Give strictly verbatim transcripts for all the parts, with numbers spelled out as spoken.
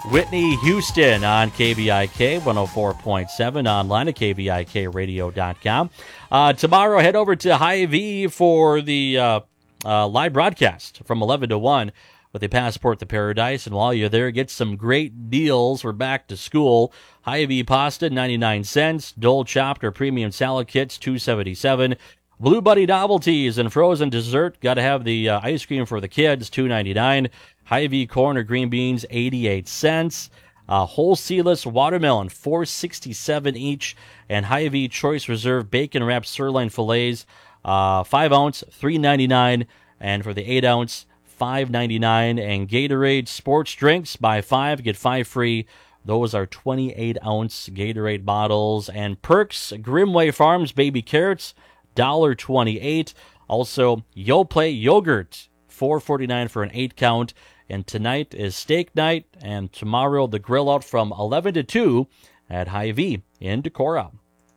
Whitney Houston on K V I K one oh four point seven, online at K V I K radio dot com. Uh, tomorrow, head over to Hy-Vee for the uh, uh, live broadcast from eleven to one with a Passport to Paradise. And while you're there, get some great deals for back to school. Hy-Vee pasta, ninety-nine cents. Dole chopped or premium salad kits, two seventy-seven. Blue Buddy novelties and frozen dessert. Got to have the uh, ice cream for the kids, two ninety-nine. Hy-Vee corn or green beans, eighty-eight cents. Uh, whole seedless watermelon, four sixty-seven each. And Hy-Vee Choice Reserve bacon wrapped sirloin fillets, uh, five ounce, three ninety-nine. And for the eight ounce, five ninety-nine. And Gatorade sports drinks, buy five, get five free. Those are twenty-eight ounce Gatorade bottles. And Perks Grimway Farms baby carrots, one twenty-eight. Also, Yoplait yogurt, four forty-nine for an eight count. And tonight is steak night, and tomorrow the grill out from eleven to two at Hy-Vee in Decorah.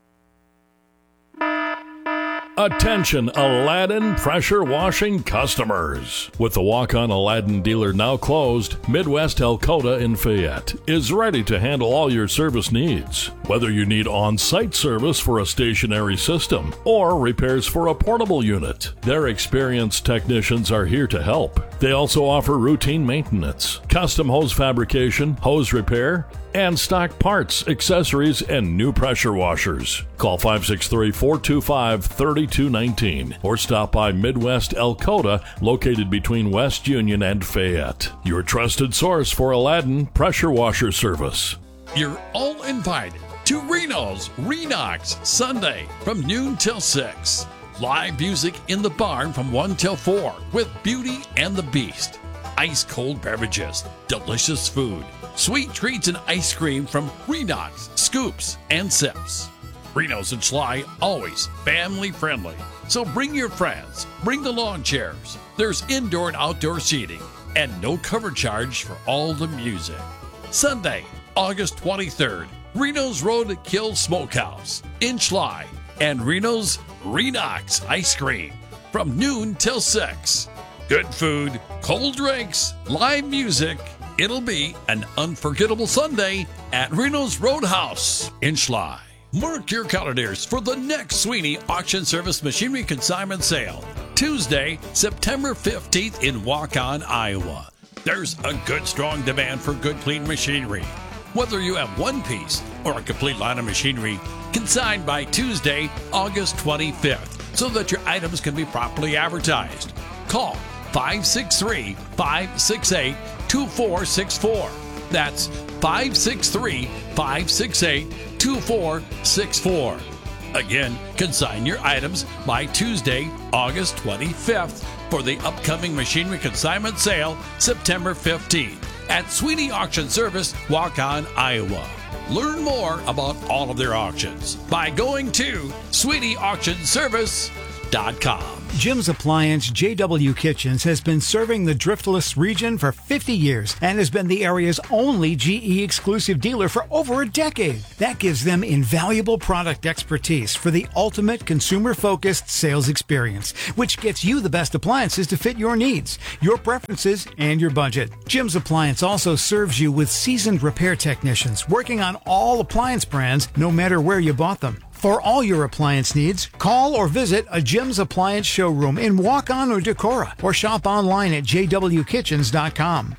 Attention Aladdin pressure washing customers. With the walk-on Aladdin dealer now closed, Midwest Elkota in Fayette is ready to handle all your service needs. Whether you need on-site service for a stationary system or repairs for a portable unit, their experienced technicians are here to help. They also offer routine maintenance, custom hose fabrication, hose repair, and stock parts, accessories, and new pressure washers. Call five six three, four two five, three two one nine or stop by Midwest Elkota, located between West Union and Fayette. Your trusted source for Aladdin pressure washer service. You're all invited to Reno's Renox Sunday from noon till six. Live music in the barn from one till four with Beauty and the Beast. Ice cold beverages, delicious food, sweet treats and ice cream from Renox, Scoops, and Sips. Reno's and Schley, always family friendly. So bring your friends, bring the lawn chairs. There's indoor and outdoor seating, and no cover charge for all the music. Sunday, August twenty-third, Reno's Roadkill Smokehouse in Schley, and Reno's Renox Ice Cream from noon till six. Good food, cold drinks, live music. It'll be an unforgettable Sunday at Reno's Roadhouse in Schley. Mark your calendars for the next Sweeney Auction Service Machinery Consignment Sale, Tuesday, September fifteenth in Waukon, Iowa. There's a good, strong demand for good, clean machinery. Whether you have one piece or a complete line of machinery, consigned by Tuesday, August twenty-fifth, so that your items can be properly advertised. Call five six three, five six eight, two four six four. That's five six three, five six eight, two four six four. Again, consign your items by Tuesday, August twenty-fifth for the upcoming Machinery Consignment Sale, September fifteenth at Sweeney Auction Service, Waukon, Iowa. Learn more about all of their auctions by going to sweeney auction service dot com. Jim's Appliance J W Kitchens has been serving the Driftless region for fifty years and has been the area's only G E exclusive dealer for over a decade. That gives them invaluable product expertise for the ultimate consumer-focused sales experience, which gets you the best appliances to fit your needs, your preferences, and your budget. Jim's Appliance also serves you with seasoned repair technicians working on all appliance brands, no matter where you bought them. For all your appliance needs, call or visit a Jim's Appliance showroom in Waukon or Decorah, or shop online at j w kitchens dot com.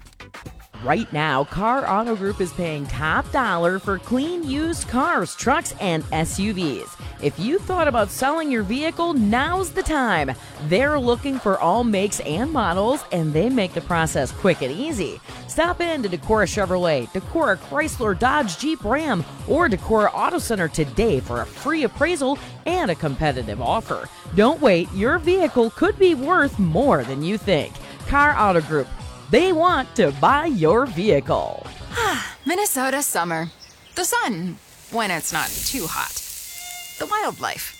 Right now, Car Auto Group is paying top dollar for clean used cars, trucks, and S U Vs. If you thought about selling your vehicle, now's the time. They're looking for all makes and models, and they make the process quick and easy. Stop in to Decorah Chevrolet, Decorah Chrysler Dodge Jeep Ram, or Decorah Auto Center today for a free appraisal and a competitive offer. Don't wait, your vehicle could be worth more than you think. Car Auto Group. They want to buy your vehicle. Minnesota summer. The sun, when it's not too hot. The wildlife.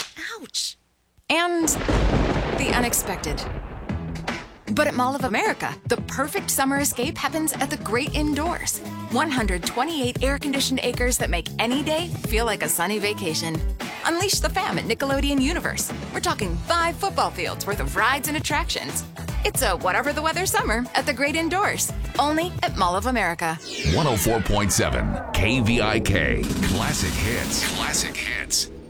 Ouch. And the unexpected. But at Mall of America, the perfect summer escape happens at the great indoors. one hundred twenty-eight air-conditioned acres that make any day feel like a sunny vacation. Unleash the fam at Nickelodeon Universe. We're talking five football fields worth of rides and attractions. It's a whatever the weather summer at the great indoors. Only at Mall of America. one oh four point seven K V I K. Classic hits. Classic hits.